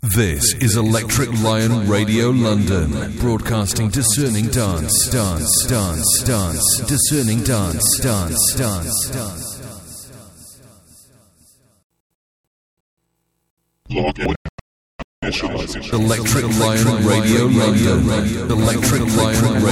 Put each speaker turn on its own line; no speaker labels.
This is Electric Lion Radio London, broadcasting discerning dance, discerning dance. Electric Lion Radio London, Electric Lion Radio